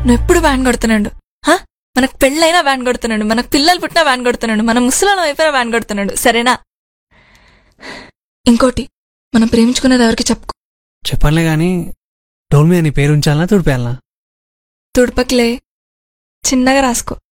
నువ్వు ఎప్పుడు వ్యాన్ కొడుతున్నాడు. మనకు పెళ్ళైనా వ్యాన్ కొడుతున్నాడు, మనకు పిల్లలు పుట్టినా వ్యాన్ కొడుతున్నాడు, మన ముసలాళ్ళ వైపున వ్యాన్ కొడుతున్నాడు. సరేనా? ఇంకోటి, మనం ప్రేమించుకున్నది ఎవరికి చెప్పుకో. చెప్పనులే గాని డోల్ మీద నీ పేరు ఉంచాలనా తుడిపేయాలనా? తుడపకిలే, చిన్నగా రాసుకో.